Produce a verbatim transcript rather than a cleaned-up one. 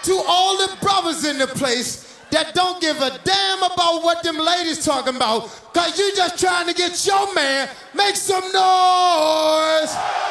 to all the brothers in the place that don't give a damn about what them ladies talking about, cause you just trying to get your man, make some noise.